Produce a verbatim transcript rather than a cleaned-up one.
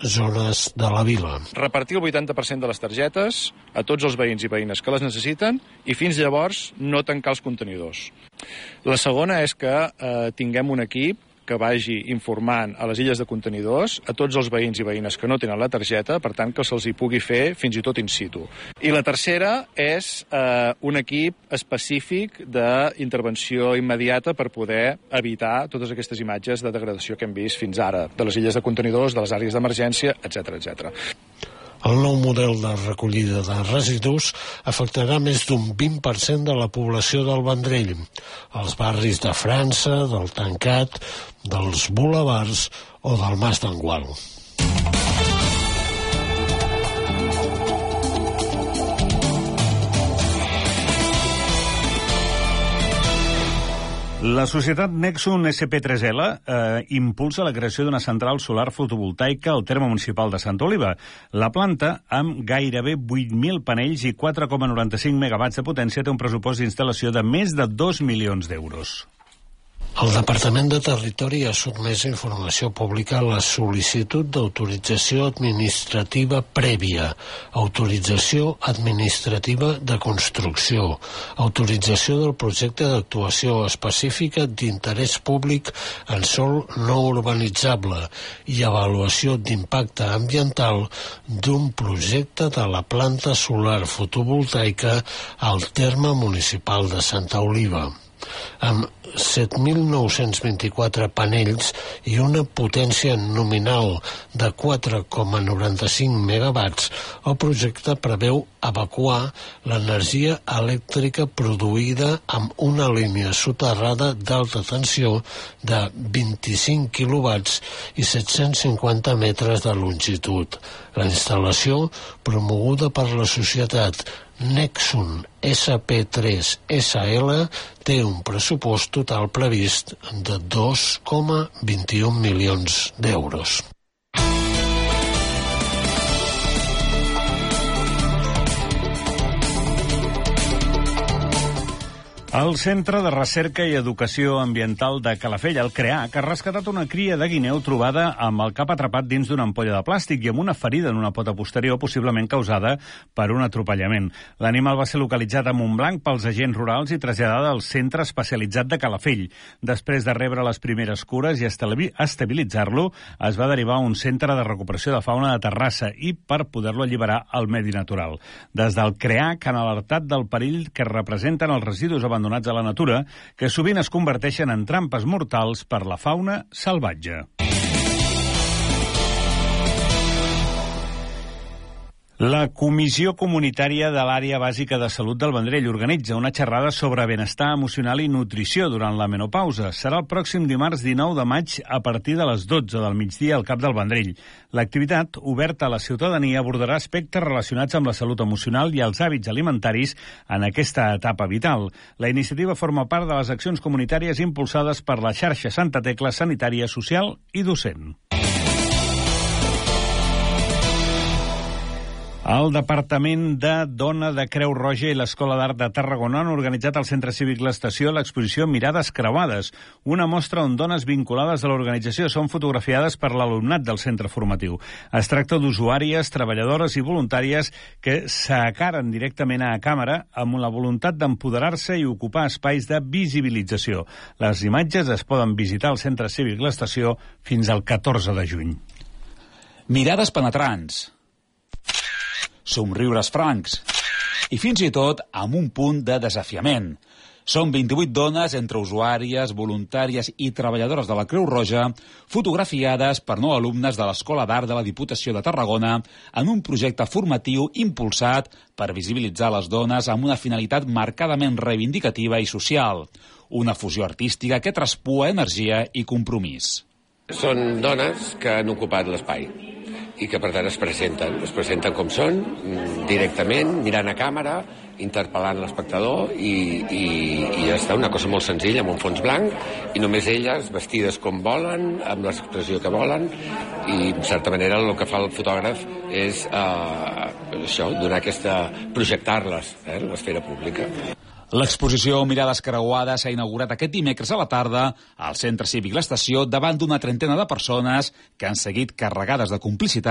zones de la vila. Repartir el vuitanta per cent de les targetes a tots els veïns i veïnes que les necessiten i fins llavors no tancar els contenidors. La segona és que eh, tinguem un equip que vagi informant a les illes de contenidors a tots els veïns i veïnes que no tenen la targeta, per tant que se'ls hi pugui fer fins i tot in situ. I la tercera és eh, un equip específic d'intervenció immediata per poder evitar totes aquestes imatges de degradació que hem vist fins ara, de les illes de contenidors, de les àrees d'emergència, etcètera, etcètera. El nou model de recollida de residus afectarà més d'un vint per cent de la població del Vendrell, els barris de França, del Tancat, dels Boulevards o del Mas d'Engual. La societat Nexun S P tres L eh, impulsa la creació d'una central solar fotovoltaica al terme municipal de Santa Oliva. La planta, amb gairebé vuit mil panells i quatre coma noranta-cinc megawatts de potència, té un pressupost d'instal·lació de més de dos milions d'euros. El Departament de Territori ha sotmès a informació pública la sol·licitud d'autorització administrativa prèvia, autorització administrativa de construcció, autorització del projecte d'actuació específica d'interès públic en sòl no urbanitzable i avaluació d'impacte ambiental d'un projecte de la planta solar fotovoltaica al terme municipal de Santa Oliva. Amb set mil nou-cents vint-i-quatre panells i una potència nominal de quatre coma noranta-cinc megawatts, el projecte preveu evacuar l'energia elèctrica produïda amb una línia soterrada d'alta tensió de vint-i-cinc quilowatts i set-cents cinquanta metres de longitud. La instal·lació, promoguda per la societat Nexun S P tres S L, té un pressupost total previst de dos coma vint-i-un milions d'euros. El Centre de Recerca i Educació Ambiental de Calafell, el CREAC, ha rescatat una cria de guineu trobada amb el cap atrapat dins d'una ampolla de plàstic i amb una ferida en una pota posterior, possiblement causada per un atropellament. L'animal va ser localitzat a Montblanc pels agents rurals i traslladat al Centre Especialitzat de Calafell. Després de rebre les primeres cures i estabilitzar-lo, es va derivar a un centre de recuperació de fauna de Terrassa i per poder-lo alliberar al medi natural. Des del CREAC han alertat del perill que representen els residus abandonats abandonats a la natura, que sovint es converteixen en trampes mortals per la fauna salvatge. La Comissió Comunitària de l'Àrea Bàsica de Salut del Vendrell organitza una xerrada sobre benestar emocional i nutrició durant la menopausa. Serà el pròxim dimarts dinou de maig a partir de les dotze del migdia al Cap del Vendrell. L'activitat, oberta a la ciutadania, abordarà aspectes relacionats amb la salut emocional i els hàbits alimentaris en aquesta etapa vital. La iniciativa forma part de les accions comunitàries impulsades per la xarxa Santa Tecla Sanitària, Social i Docent. El Departament de Dona de Creu Roja i l'Escola d'Art de Tarragona han organitzat al Centre Cívic L'Estació l'exposició Mirades Creuades, una mostra on dones vinculades a l'organització són fotografiades per l'alumnat del centre formatiu. Es tracta d'usuàries, treballadores i voluntàries que s'acaren directament a càmera amb la voluntat d'empoderar-se i ocupar espais de visibilització. Les imatges es poden visitar al Centre Cívic L'Estació fins al catorze de juny. Mirades penetrants, somriures francs i fins i tot amb un punt de desafiament. Són vint-i-vuit dones, entre usuàries, voluntàries i treballadores de la Creu Roja, fotografiades per nou alumnes de l'Escola d'Art de la Diputació de Tarragona en un projecte formatiu impulsat per visibilitzar les dones amb una finalitat marcadament reivindicativa i social. Una fusió artística que traspua energia i compromís. Són dones que han ocupat l'espai i que per tant es presenten, es presenten com són, directament, mirant a càmera, interpel·lant l'espectador i, i, i ja està, una cosa molt senzilla, amb un fons blanc i només elles vestides com volen, amb l'expressió que volen i en certa manera el que fa el fotògraf és eh, això, donar aquesta, projectar-les eh, en l'esfera pública. L'exposició Mirades Creuades s'ha inaugurat aquest dimecres a la tarda al Centre Cívic L'Estació davant d'una trentena de persones que han seguit carregades de complicitat